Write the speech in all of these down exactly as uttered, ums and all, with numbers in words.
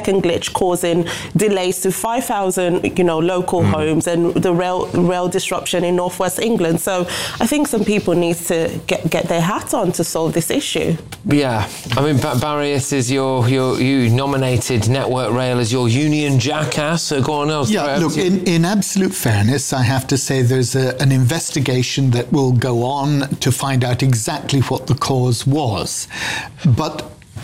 second glitch causing delays to five thousand, you know, local mm. homes and the rail rail disruption in northwest England. So I think some people need to get get their hat on to solve this issue. Yeah, I mean, Barry, this is your, your you nominated Network Rail as your union jackass. So go on, else. Yeah, look, in, in absolute fairness, I have to say there's a, an investigation that will go on to find out exactly what the cause was. But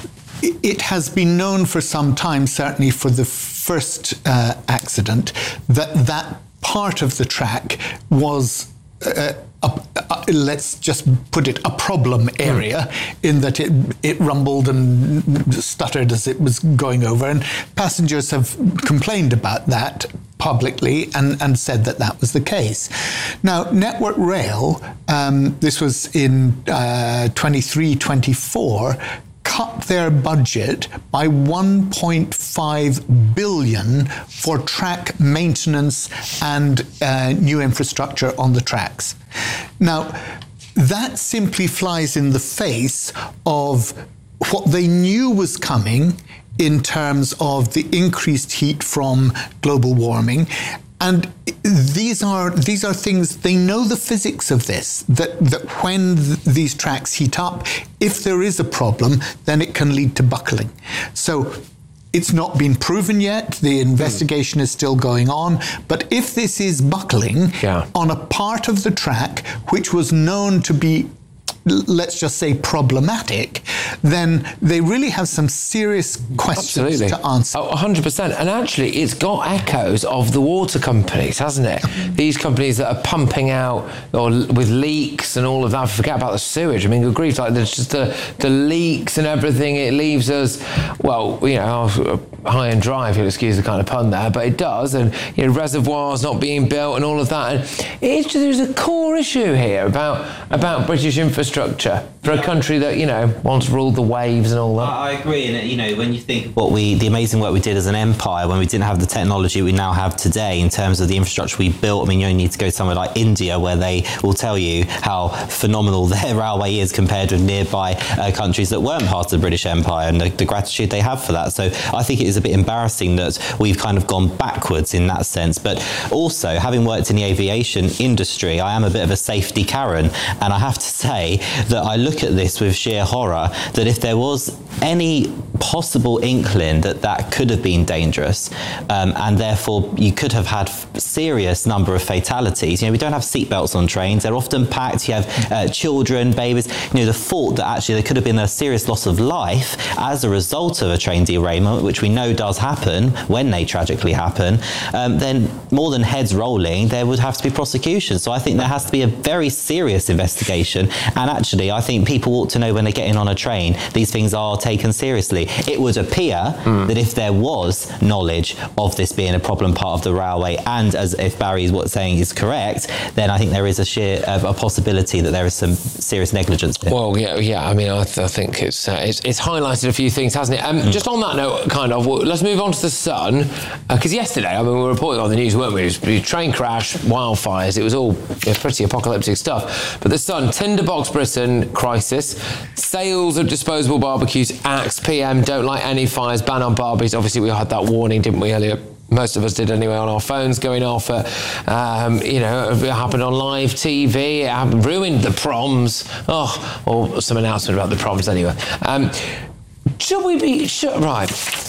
it has been known for some time, certainly for the first uh, accident, that that part of the track was, uh, a, a, let's just put it, a problem area, mm. in that it, it rumbled and stuttered as it was going over. And passengers have complained about that publicly and, and said that that was the case. Now, Network Rail, um, this was in uh, twenty-three twenty-four, cut their budget by one point five billion for track maintenance and uh, new infrastructure on the tracks. Now, that simply flies in the face of what they knew was coming in terms of the increased heat from global warming. And these are these are things, they know the physics of this, that, that when th- these tracks heat up, if there is a problem, then it can lead to buckling. So it's not been proven yet, the investigation mm. is still going on, but if this is buckling yeah. on a part of the track which was known to be, let's just say, problematic, then they really have some serious questions Absolutely. to answer. Oh, one hundred percent. And actually, it's got echoes of the water companies, hasn't it? These companies that are pumping out or with leaks and all of that. Forget about the sewage. I mean, good grief, like there's just the, the leaks and everything. It leaves us, well, you know, high and dry, if you'll excuse the kind of pun there, but it does. And, you know, reservoirs not being built and all of that. And it's, there's a core issue here about, about British infrastructure for a country that, you know, once ruled the waves and all that. I agree, and you know, when you think what we, the amazing work we did as an empire, when we didn't have the technology we now have today in terms of the infrastructure we built. I mean, you only need to go somewhere like India, where they will tell you how phenomenal their railway is compared with nearby uh, countries that weren't part of the British Empire, and the, the gratitude they have for that. So I think it is a bit embarrassing that we've kind of gone backwards in that sense. But also, having worked in the aviation industry, I am a bit of a safety Karen, and I have to say that I look at this with sheer horror, that if there was any possible inkling that that could have been dangerous, um, and therefore you could have had serious number of fatalities. You know, we don't have seatbelts on trains. They're often packed. You have uh, children, babies. You know, the thought that actually there could have been a serious loss of life as a result of a train derailment, which we know does happen when they tragically happen, um, then more than heads rolling, there would have to be prosecution. So I think there has to be a very serious investigation. And actually, I think people ought to know when they're getting on a train, these things are taken seriously. It would appear mm. that if there was knowledge of this being a problem part of the railway, and as if Barry's what's saying is correct, then I think there is a sheer uh, a possibility that there is some serious negligence there. Well, yeah, yeah. I mean, I, th- I think it's, uh, it's it's highlighted a few things, hasn't it? Um, mm. Just on that note, kind of, well, let's move on to the Sun, because uh, yesterday, I mean, we were reporting on the news, weren't we? It was train crash, wildfires. It was all yeah, pretty apocalyptic stuff. But the Sun, Tinderbox Britain crisis, sales of disposable barbecues axed. P M don't like any fires, ban on Barbies. Obviously, we had that warning, didn't we, earlier? Most of us did anyway, on our phones going off. Uh, um, you know, it happened on live T V. It happened, ruined the proms. Oh, or some announcement about the proms anyway. Um, should we be should, right?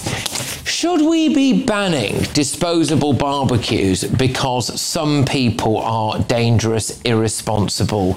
Should we be banning disposable barbecues because some people are dangerous, irresponsible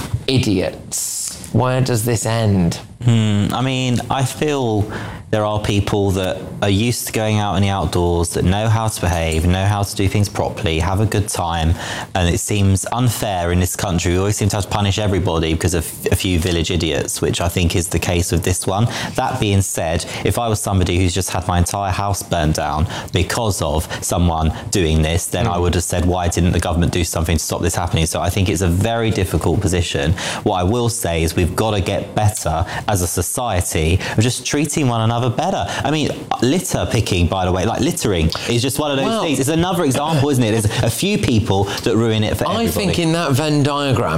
idiots? Where does this end? Hmm, I mean, I feel there are people that are used to going out in the outdoors, that know how to behave, know how to do things properly, have a good time, and it seems unfair in this country. We always seem to have to punish everybody because of a few village idiots, which I think is the case with this one. That being said, if I was somebody who's just had my entire house burned down because of someone doing this, then mm. I would have said, why didn't the government do something to stop this happening? So I think it's a very difficult position. What I will say is we've got to get better as a society of just treating one another better. I mean, litter picking, by the way, like littering is just one of those well, things. It's another example, isn't it? There's a few people that ruin it for I everybody. think in that Venn diagram,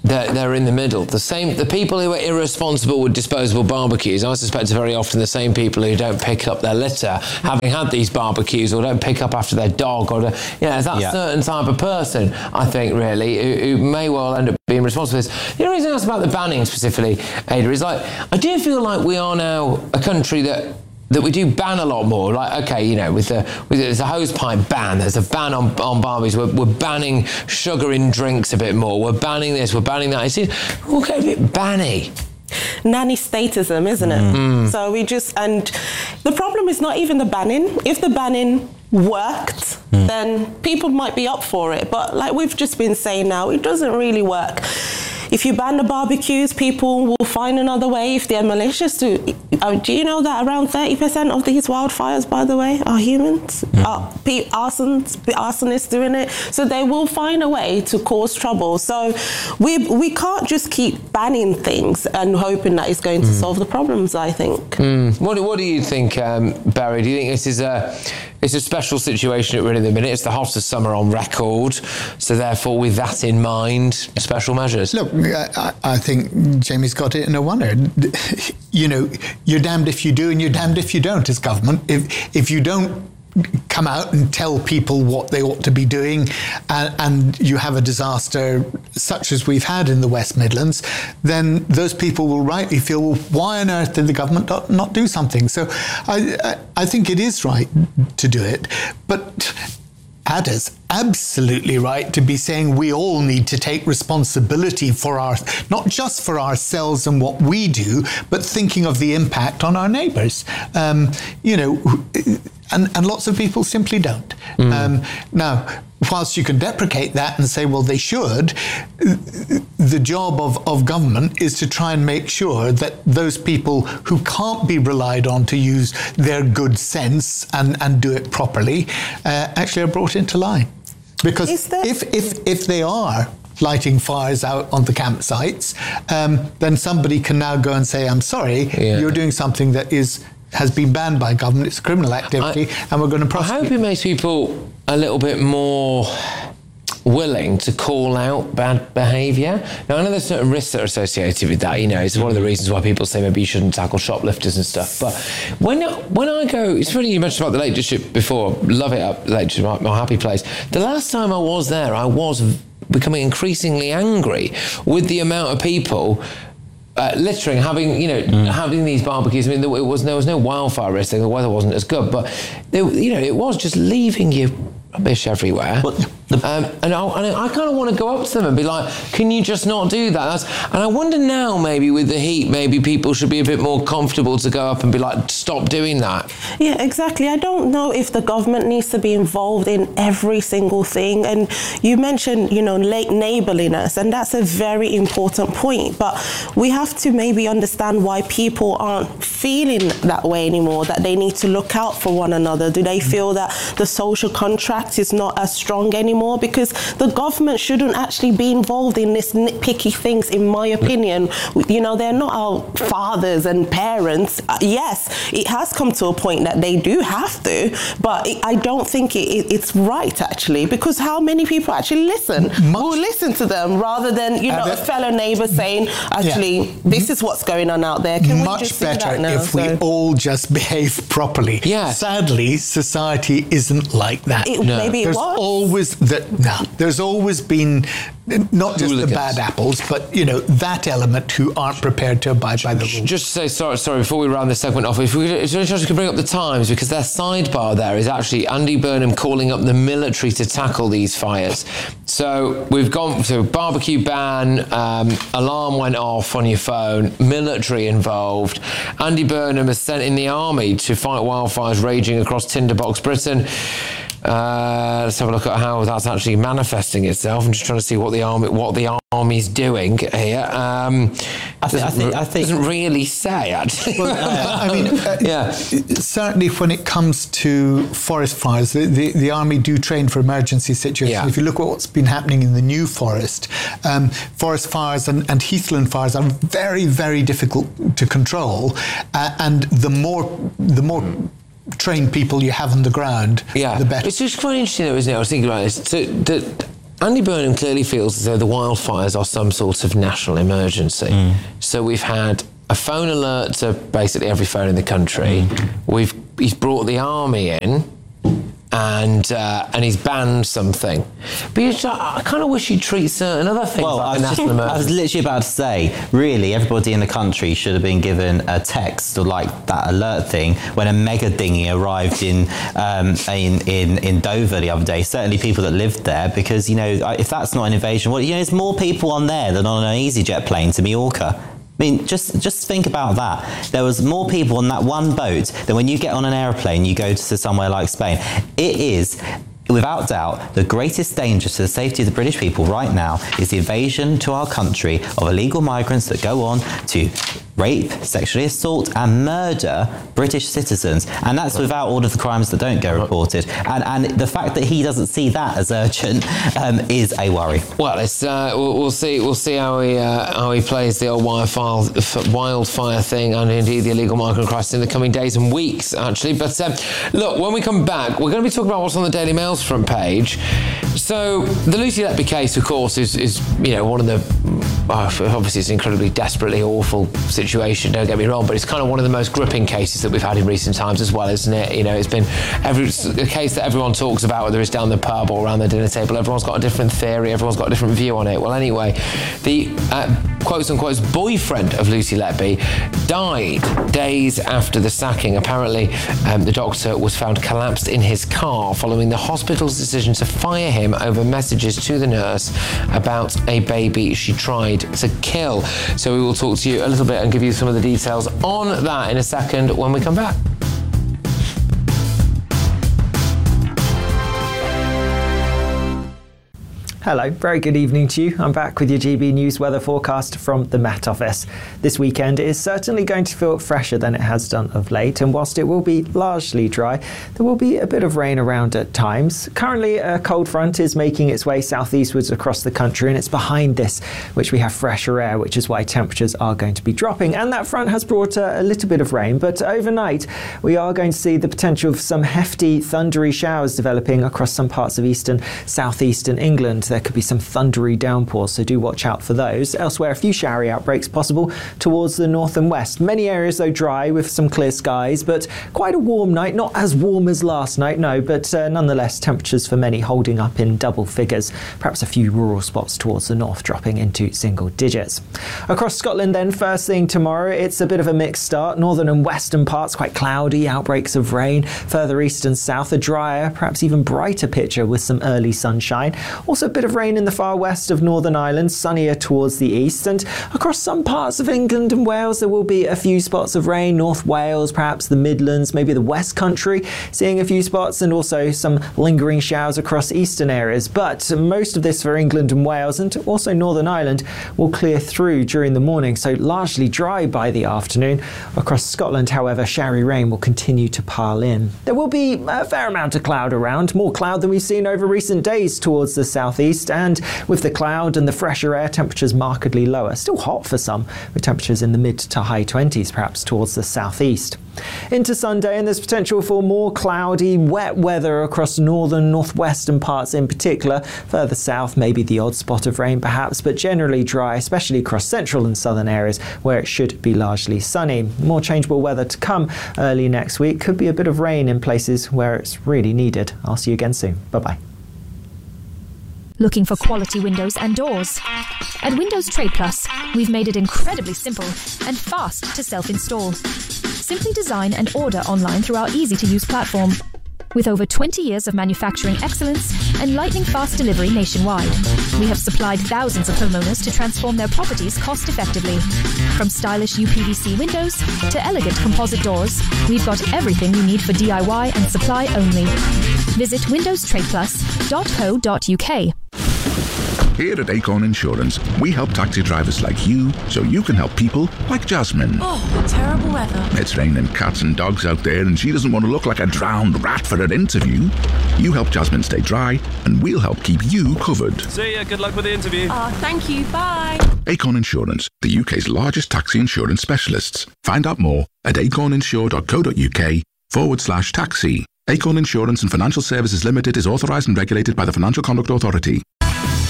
they're, they're in the middle. The same, the people who are irresponsible with disposable barbecues, I suspect are very often the same people who don't pick up their litter, having had these barbecues, or don't pick up after their dog, or, you know, it's that yeah. certain type of person, I think, really, who, who may well end up being responsible for this. The only reason I asked about the banning specifically, Ada, is like, I do feel like we are now a country that that we do ban a lot more. Like, okay, you know, with the with the, there's a hose pipe ban, there's a ban on, on barbies, we're, we're banning sugar in drinks a bit more, we're banning this, we're banning that. It's just, we'll get a bit banny. Nanny statism, isn't it? Mm. So we just, and the problem is not even the banning. If the banning worked, mm. then people might be up for it. But like we've just been saying now, it doesn't really work. If you ban the barbecues, people will find another way if they're malicious. To, uh, do you know that around thirty percent of these wildfires, by the way, are humans? Mm. Are pe- arsons, arsonists doing it? So they will find a way to cause trouble. So we we can't just keep banning things and hoping that it's going to mm. solve the problems, I think. Mm. What, what do you think, um, Barry? Do you think this is a... It's a special situation at really the minute. It's the hottest summer on record. So therefore, with that in mind, special measures. Look, I, I think Jamie's got it in a wonder. You know, you're damned if you do and you're damned if you don't as government. If if you don't come out and tell people what they ought to be doing, and, and you have a disaster such as we've had in the West Midlands, then those people will rightly feel, well, why on earth did the government not, not do something? So I, I, I think it is right to do it. But Ada's absolutely right to be saying we all need to take responsibility for our, not just for ourselves and what we do, but thinking of the impact on our neighbours. Um, you know, and, and lots of people simply don't. Mm. Um, now, whilst you can deprecate that and say, well, they should, the job of, of government is to try and make sure that those people who can't be relied on to use their good sense and, and do it properly uh, actually are brought into line. Because if, if, if they are lighting fires out on the campsites, um, then somebody can now go and say, I'm sorry, yeah. you're doing something that is has been banned by government, it's criminal activity, I, and we're going to prosecute. I hope it makes people a little bit more willing to call out bad behaviour. Now, I know there's certain risks that are associated with that, you know, it's one of the reasons why people say maybe you shouldn't tackle shoplifters and stuff, but when when I go, it's funny you mentioned about the Lake District before, love it up, Lake District, my, my happy place. The last time I was there, I was becoming increasingly angry with the amount of people Uh, littering, having you know, mm. having these barbecues. I mean, there was there was no wildfire risk. The weather wasn't as good, but there, you know, it was just leaving you rubbish everywhere. But the, um, and I, and I kind of want to go up to them and be like, "Can you just not do that?" That's, and I wonder now, maybe with the heat, maybe people should be a bit more comfortable to go up and be like, "Stop doing that." Yeah, exactly. I don't know if the government needs to be involved in every single thing. And you mentioned, you know, late neighbourliness, and that's a very important point. But we have to maybe understand why people aren't feeling that way anymore. That they need to look out for one another. Do they feel that the social contract is not as strong anymore? Because the government shouldn't actually be involved in this nitpicky things, in my opinion. You know, they're not our fathers and parents. Uh, yes, it has come to a point that they do have to, but it, I don't think it, it, it's right, actually, because how many people actually listen? Much, will listen to them rather than, you know, uh, a fellow neighbour saying, actually, yeah. this is what's going on out there. Can Much we just better that now? if so, we all just behave properly. Yeah. Sadly, society isn't like that. It, no. Maybe there's it was. always that. No, there's always been not just Hooligans. The bad apples, but you know that element who aren't prepared to abide by the rules. Just to say sorry, sorry before we round this segment off, if we if we could bring up the Times, because their sidebar there is actually Andy Burnham calling up the military to tackle these fires. So we've gone to barbecue ban, um, alarm went off on your phone, military involved. Andy Burnham has sent in the army to fight wildfires raging across Tinderbox, Britain. Uh, let's have a look at how that's actually manifesting itself. I'm just trying to see what the army, what the army's doing here. Um, I, think, I think, I think doesn't really say actually. Well, uh, I mean, uh, yeah. Certainly, when it comes to forest fires, the, the, the army do train for emergency situations. Yeah. If you look at what's been happening in the New Forest, um, forest fires and, and heathland fires are very, very difficult to control, uh, and the more the more trained people you have on the ground, yeah. the better. It's just quite interesting though, isn't it? I was thinking about this. So, the, Andy Burnham clearly feels as though the wildfires are some sort of national emergency. Mm. So we've had a phone alert to basically every phone in the country. Mm. We've he's brought the army in, and uh, and he's banned something. But just, I kind of wish he'd treat certain other things well, like I a was national just, emergency. I was literally about to say, really, everybody in the country should have been given a text or like that alert thing when a mega dinghy arrived in um, in, in in Dover the other day. Certainly people that lived there, because, you know, if that's not an invasion, well, you know, there's more people on there than on an EasyJet plane to Mallorca. I mean, just just think about that. There was more people on that one boat than when you get on an aeroplane, you go to somewhere like Spain. It is, without doubt, the greatest danger to the safety of the British people right now is the invasion to our country of illegal migrants that go on to rape, sexually assault and murder British citizens. And that's without all of the crimes that don't get reported. And and the fact that he doesn't see that as urgent um, is a worry. Well, it's uh, we'll, we'll see we'll see how he uh, how he plays the old wildfire wildfire thing and indeed the illegal migrant crisis in the coming days and weeks, actually. But um, look, when we come back, we're going to be talking about what's on the Daily Mail's front page. So the Lucy Letby case, of course, is is you know one of the uh, obviously it's an incredibly desperately awful situation, don't get me wrong, but it's kind of one of the most gripping cases that we've had in recent times as well, isn't it? You know, it's been every a case that everyone talks about, whether it's down the pub or around the dinner table. Everyone's got a different theory, everyone's got a different view on it. Well, anyway, the uh, quotes unquote boyfriend of Lucy Letby died days after the sacking. Apparently, um, the doctor was found collapsed in his car following the hospital's decision to fire him over messages to the nurse about a baby she tried to kill. So we will talk to you a little bit and give you some of the details on that in a second when we come back. Hello, very good evening to you. I'm back with your G B News weather forecast from the Met Office. This weekend is certainly going to feel fresher than it has done of late, and whilst it will be largely dry, there will be a bit of rain around at times. Currently, a cold front is making its way southeastwards across the country, and it's behind this which we have fresher air, which is why temperatures are going to be dropping. And that front has brought a, a little bit of rain, but overnight we are going to see the potential of some hefty thundery showers developing across some parts of eastern, southeastern England. There could be some thundery downpours, so do watch out for those. Elsewhere, a few showery outbreaks possible towards the north and west. Many areas, though, dry with some clear skies, but quite a warm night. Not as warm as last night, no, but uh, nonetheless, temperatures for many holding up in double figures. Perhaps a few rural spots towards the north dropping into single digits. Across Scotland, then, first thing tomorrow, it's a bit of a mixed start. Northern and western parts quite cloudy, outbreaks of rain. Further east and south, a drier, perhaps even brighter picture with some early sunshine. Also a bit of rain in the far west of Northern Ireland, sunnier towards the east, and across some parts of England and Wales there will be a few spots of rain. North Wales, perhaps the Midlands, maybe the West Country, seeing a few spots, and also some lingering showers across eastern areas. But most of this for England and Wales and also Northern Ireland will clear through during the morning, so largely dry by the afternoon. Across Scotland, however, showery rain will continue to pile in. There will be a fair amount of cloud around, more cloud than we've seen over recent days towards the southeast, and with the cloud and the fresher air, temperatures markedly lower. Still hot for some, with temperatures in the mid to high twenties, perhaps towards the southeast. Into Sunday, and there's potential for more cloudy, wet weather across northern, northwestern parts in particular. Further south, maybe the odd spot of rain perhaps, but generally dry, especially across central and southern areas where it should be largely sunny. More changeable weather to come early next week. Could be a bit of rain in places where it's really needed. I'll see you again soon. Bye-bye. Looking for quality windows and doors? At Windows Trade Plus, we've made it incredibly simple and fast to self-install. Simply design and order online through our easy-to-use platform. With over twenty years of manufacturing excellence and lightning-fast delivery nationwide, we have supplied thousands of homeowners to transform their properties cost-effectively. From stylish U P V C windows to elegant composite doors, we've got everything you need for D I Y and supply only. Visit windows trade plus dot co dot U K. Here at Acorn Insurance, we help taxi drivers like you so you can help people like Jasmine. Oh, terrible weather. It's raining cats and dogs out there and she doesn't want to look like a drowned rat for her interview. You help Jasmine stay dry and we'll help keep you covered. See ya, good luck with the interview. Oh, thank you, bye. Acorn Insurance, the U K's largest taxi insurance specialists. Find out more at acorninsure dot co dot U K forward slash taxi. Acorn Insurance and Financial Services Limited is authorised and regulated by the Financial Conduct Authority.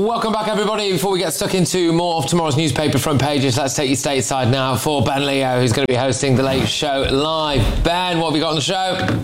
welcome back, everybody. Before we get stuck into more of tomorrow's newspaper front pages, let's take you stateside now for Ben Leo, who's going to be hosting The Late Show live. Ben, what have we got on the show?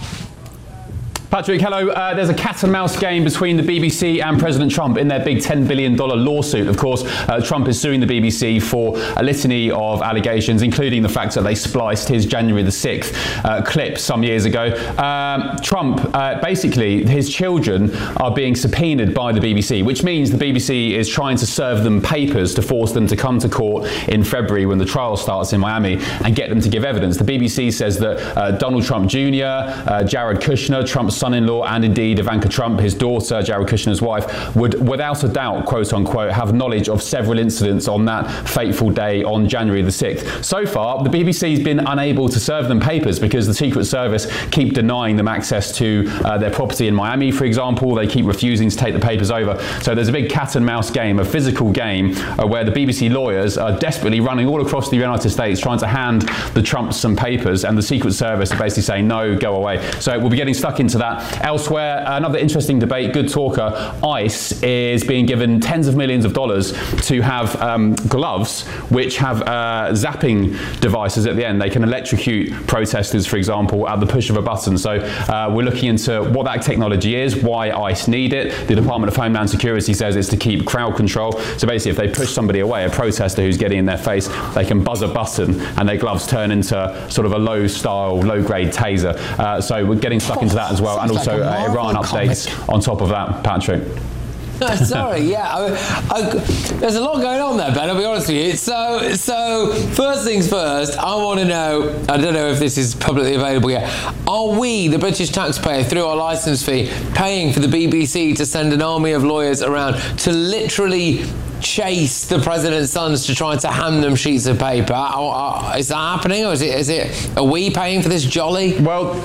Patrick, hello. Uh, there's a cat and mouse game between the B B C and President Trump in their big ten billion dollars lawsuit. Of course, uh, Trump is suing the B B C for a litany of allegations, including the fact that they spliced his January the sixth uh, clip some years ago. Um, Trump, uh, basically, his children are being subpoenaed by the B B C, which means the B B C is trying to serve them papers to force them to come to court in February when the trial starts in Miami and get them to give evidence. The B B C says that uh, Donald Trump Junior, uh, Jared Kushner, Trump's son-in-law, and indeed Ivanka Trump, his daughter, Jared Kushner's wife, would without a doubt, quote unquote, have knowledge of several incidents on that fateful day on January the sixth. So far, the B B C's been unable to serve them papers because the Secret Service keep denying them access to uh, their property in Miami, for example. They keep refusing to take the papers over. So there's a big cat and mouse game, a physical game, uh, where the B B C lawyers are desperately running all across the United States trying to hand the Trumps some papers, and the Secret Service are basically saying, no, go away. So we'll be getting stuck into that. Elsewhere, another interesting debate, good talker, ICE is being given tens of millions of dollars to have um, gloves which have uh, zapping devices at the end. They can electrocute protesters, for example, at the push of a button. So uh, we're looking into what that technology is, why ICE need it. The Department of Homeland Security says it's to keep crowd control. So basically, if they push somebody away, a protester who's getting in their face, they can buzz a button and their gloves turn into sort of a low-style, low-grade taser. Uh, so we're getting stuck into that as well. And also uh, Iran updates on top of that, Patrick. No, sorry, yeah. I, I, there's a lot going on there, Ben, I'll be honest with you. So, so first things first, I want to know, I don't know if this is publicly available yet, are we, the British taxpayer, through our licence fee, paying for the B B C to send an army of lawyers around to literally chase the president's sons to try to hand them sheets of paper? Is that happening, or is it, is it, are we paying for this jolly? Well,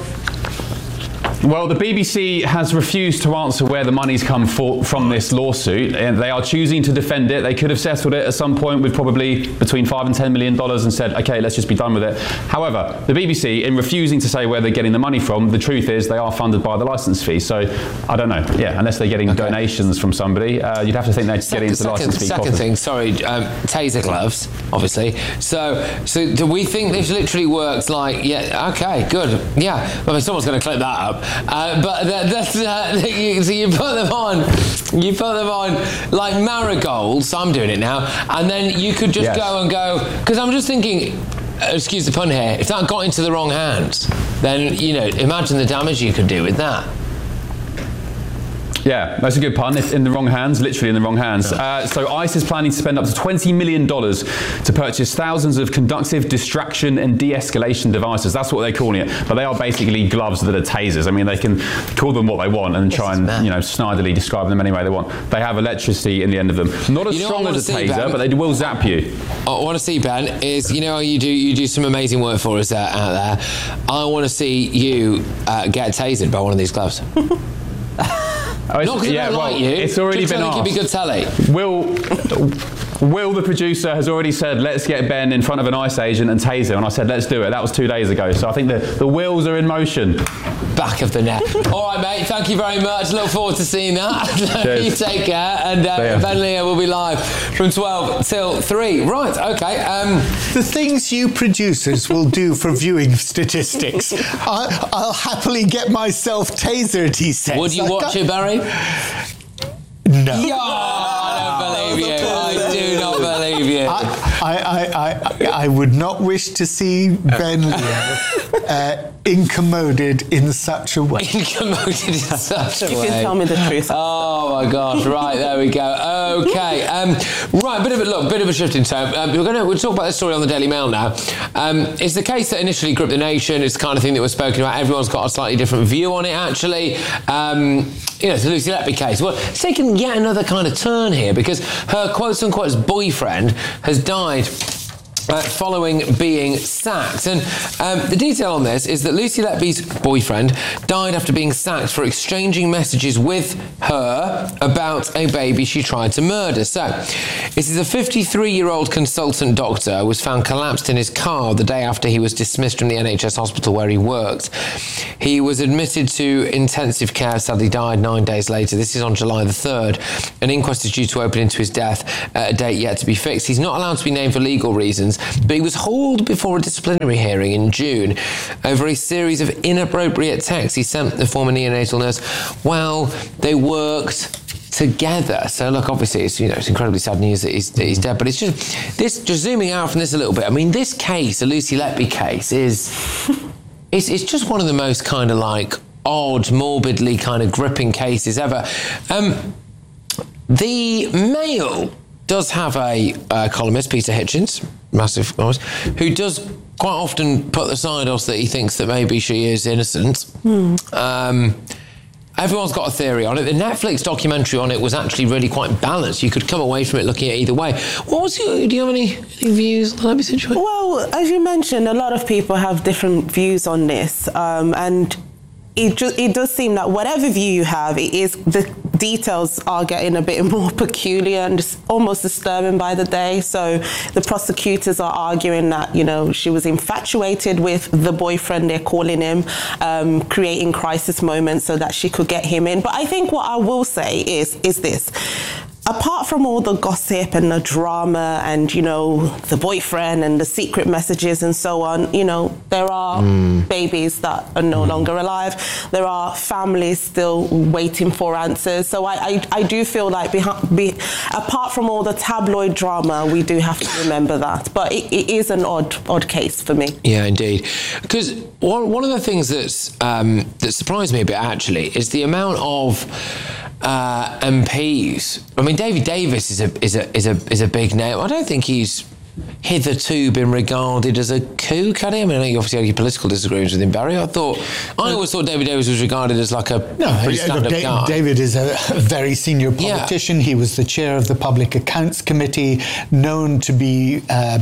Well, the B B C has refused to answer where the money's come for, from this lawsuit, and they are choosing to defend it. They could have settled it at some point with probably between five and ten million dollars and said, okay, let's just be done with it. However, the B B C, in refusing to say where they're getting the money from, the truth is they are funded by the licence fee. So I don't know. Yeah, unless they're getting okay. donations from somebody, uh, you'd have to think they're second, getting into the licence fee. Second coffin. thing, sorry, um, taser gloves, obviously. So, so do we think this literally works? Like, yeah, okay, good, yeah. I mean, someone's going to clip that up. Uh, but that, that's uh, you, so you put them on, you put them on like marigolds. I'm doing it now, and then you could just yes. go and go. Because I'm just thinking, uh, excuse the pun here. If that got into the wrong hands, then you know, imagine the damage you could do with that. Yeah, that's a good pun. If in the wrong hands, literally in the wrong hands. Uh, so ICE is planning to spend up to twenty million dollars to purchase thousands of conductive distraction and de-escalation devices. That's what they're calling it. But they are basically gloves that are tasers. I mean, they can call them what they want and try and, you know, snidely describe them any way they want. They have electricity in the end of them. Not as you know strong as a taser, Ben, but they will zap you. What I want to see, Ben, is, you know how you do, you do some amazing work for us uh, out there. I want to see you uh, get tasered by one of these gloves. Oh, Not because yeah, I don't well, like you. It's already just been asked. Could be good telly. Will, Will, the producer, has already said, let's get Ben in front of an ICE agent and tase him. And I said, let's do it. That was two days ago. So I think the, the wheels are in motion. Back of the net. All right, mate. Thank you very much. Look forward to seeing that. You take care. And uh, Ben Leo will be live from twelve till three. Right, okay. Um, the things you producers will do for viewing statistics. I, I'll happily get myself tasered, he says. Would you watch it, Barry? No. Yo, I don't believe you. I do not believe you. I, I, I, I, I would not wish to see Ben Leo uh, incommoded in such a way. Incommoded in such a you way. You can tell me the truth. Oh my gosh! Right, there we go. Okay, um, right. Bit of a look. Bit of a shift in tone. Um, we're going to we'll talk about this story on the Daily Mail now. Um, it's the case that initially gripped the nation. It's the kind of thing that was spoken about. Everyone's got a slightly different view on it. Actually, um, you know, it's the Lucy Letby case. Well, it's taken yet another kind of turn here because her quote unquote boyfriend has died Uh, following being sacked. And um, the detail on this is that Lucy Letby's boyfriend died after being sacked for exchanging messages with her about a baby she tried to murder. So, this is a fifty-three-year-old consultant doctor who was found collapsed in his car the day after he was dismissed from the N H S hospital where he worked. He was admitted to intensive care, sadly died nine days later. This is on July the third. An inquest is due to open into his death at a date yet to be fixed. He's not allowed to be named for legal reasons, but he was hauled before a disciplinary hearing in June over a series of inappropriate texts he sent the former neonatal nurse while they worked together. So look, obviously it's, you know, it's incredibly sad news that he's, that he's dead, but it's just this, just zooming out from this a little bit. I mean, this case, the Lucy Letby case, is it's, it's just one of the most kind of like odd, morbidly kind of gripping cases ever. Um, the Mail does have a uh, columnist, Peter Hitchens, massive columnist, who does quite often put the side off that he thinks that maybe she is innocent. Mm. Um, everyone's got a theory on it. The Netflix documentary on it was actually really quite balanced. You could come away from it looking at either way. What was your, do you have any, any views on that situation? Well, as you mentioned, a lot of people have different views on this, um, and It, just, it does seem that whatever view you have, it is the details are getting a bit more peculiar and just almost disturbing by the day. So the prosecutors are arguing that, you know, she was infatuated with the boyfriend, they're calling him, um, creating crisis moments so that she could get him in. But I think what I will say is, is this. Apart from all the gossip and the drama and, you know, the boyfriend and the secret messages and so on, you know, there are mm. babies that are no mm. longer alive. There are families still waiting for answers. So I, I, I do feel like, behind, be, apart from all the tabloid drama, we do have to remember that. But it, it is an odd, odd case for me. Yeah, indeed. Because one, one of the things that's um, that surprised me a bit, actually, is the amount of Uh, M Ps. I mean, David Davis is a is a is a is a big name. I don't think he's hitherto been regarded as a kook, had he? I mean, you obviously had your political disagreements with him, Barry. I thought I always thought David Davis was regarded as like a no. pretty stand-up Da- guy. David is a very senior politician. Yeah. He was the chair of the Public Accounts Committee, known to be, uh,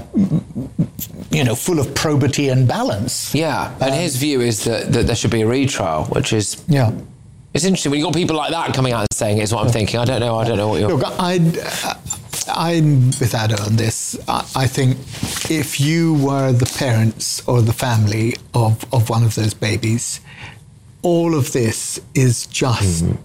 you know, full of probity and balance. Yeah, and um, his view is that, that there should be a retrial, which is yeah. It's interesting when you've got people like that coming out and saying it, is what I'm thinking. I don't know. I don't know what you're... Look, I'd, I'm with Ada on this. I, I think if you were the parents or the family of, of one of those babies, all of this is just mm.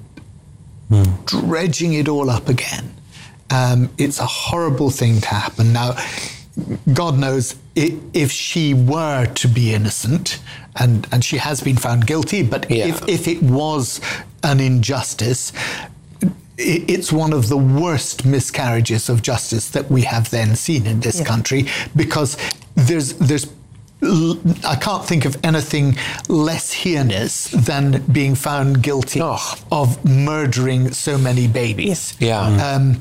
Mm. dredging it all up again. Um, it's a horrible thing to happen. Now, God knows if she were to be innocent, and, and she has been found guilty, but yeah. if, if it was an injustice, it's one of the worst miscarriages of justice that we have then seen in this yeah. country, because there's there's I can't think of anything less heinous than being found guilty oh. of murdering so many babies. Yeah. Um,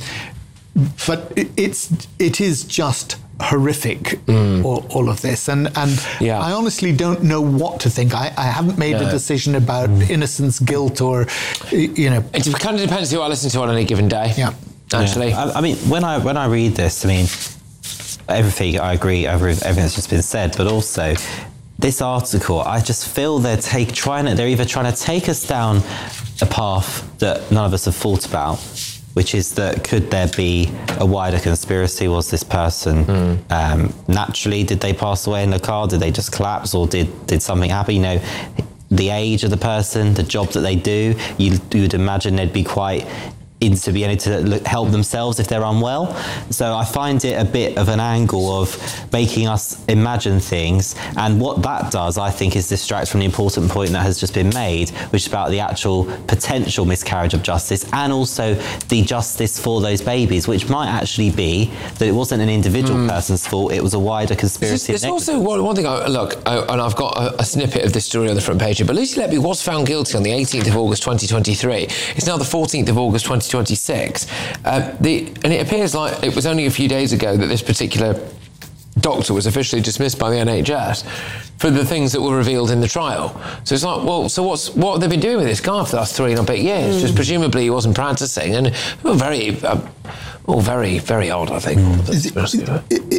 but it, it's it is just horrific, mm. all, all of this, and and yeah. I honestly don't know what to think. I, I haven't made no. a decision about mm. innocence, guilt, or you know. It kind of depends who I listen to on any given day. Yeah, actually. Yeah. I, I mean, when I when I read this, I mean, everything I agree over everything that's just been said, but also this article, I just feel they're take trying to, they're either trying to take us down a path that none of us have thought about, which is that could there be a wider conspiracy? Was this person mm. um, naturally, did they pass away in the car? Did they just collapse, or did, did something happen? You know, the age of the person, the job that they do, you, you would imagine they'd be quite into being able to look, help themselves if they're unwell. So I find it a bit of an angle of making us imagine things, and what that does, I think, is distract from the important point that has just been made, which is about the actual potential miscarriage of justice, and also the justice for those babies, which might actually be that it wasn't an individual mm. person's fault, it was a wider conspiracy. There's also one, one thing, I, look, I, and I've got a, a snippet of this story on the front page here, but Lucy Letby was found guilty on the eighteenth of August twenty twenty-three. It's now the fourteenth of August twenty twenty-six. Uh, the, and it appears like it was only a few days ago that this particular doctor was officially dismissed by the N H S for the things that were revealed in the trial. So it's like, well, so what's what have they been doing with this guy for the last three and a bit years? Mm. Just presumably he wasn't practicing, and well, very, uh, well, very, very odd, I think. Mm. It, it, it,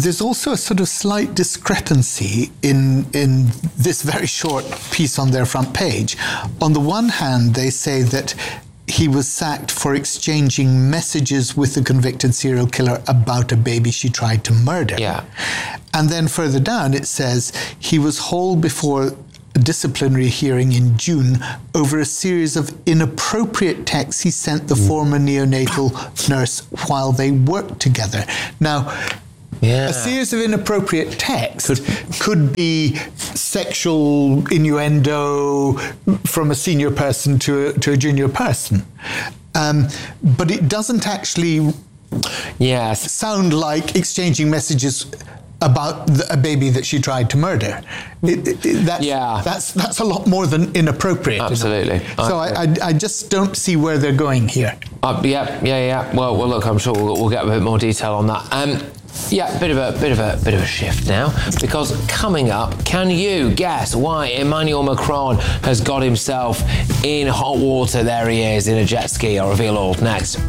there's also a sort of slight discrepancy in in this very short piece on their front page. On the one hand, they say that he was sacked for exchanging messages with the convicted serial killer about a baby she tried to murder. Yeah. And then further down it says he was hauled before a disciplinary hearing in June over a series of inappropriate texts he sent the mm. former neonatal nurse while they worked together. Now, yeah. a series of inappropriate texts could, could be sexual innuendo from a senior person to a, to a junior person. Um, but it doesn't actually yes. sound like exchanging messages about the, a baby that she tried to murder. It, it, it, that's, yeah. that's, that's a lot more than inappropriate. Absolutely. So I, I, I just don't see where they're going here. Uh, yeah, yeah, yeah. Well, well, look, I'm sure we'll, we'll get a bit more detail on that. Um, Yeah, bit of a bit of a bit of a shift now, because coming up, can you guess why Emmanuel Macron has got himself in hot water? There he is in a jet ski. I'll reveal all next.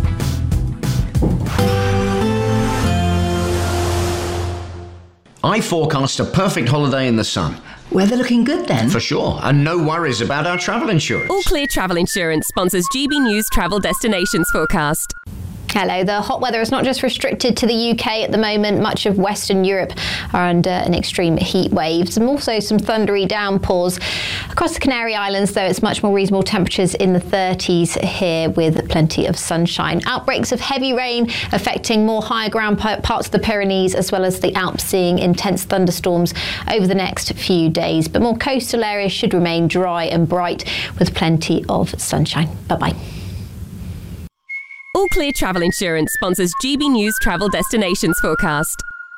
I forecast a perfect holiday in the sun. Weather looking good then? For sure, and no worries about our travel insurance. All Clear Travel Insurance sponsors G B News Travel Destinations Forecast. Hello. The hot weather is not just restricted to the U K at the moment. Much of Western Europe are under an extreme heat wave. And also some thundery downpours across the Canary Islands, though it's much more reasonable temperatures in the thirties here with plenty of sunshine. Outbreaks of heavy rain affecting more higher ground parts of the Pyrenees as well as the Alps, seeing intense thunderstorms over the next few days. But more coastal areas should remain dry and bright with plenty of sunshine. Bye-bye. All Clear Travel Insurance sponsors G B News Travel Destinations Forecast.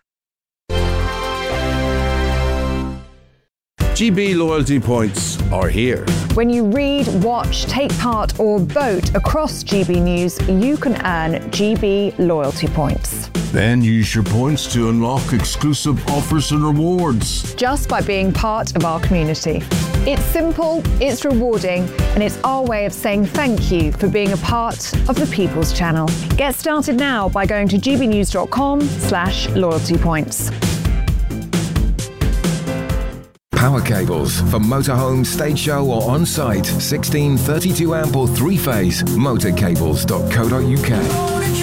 G B loyalty points are here. When you read, watch, take part or vote across G B News, you can earn G B loyalty points. Then use your points to unlock exclusive offers and rewards. Just by being part of our community. It's simple, it's rewarding, and it's our way of saying thank you for being a part of the People's Channel. Get started now by going to gbnews.com slash loyalty points. Power cables for motorhome, stage show or on-site. sixteen thirty-two amp or three-phase. motorcables dot co dot uk.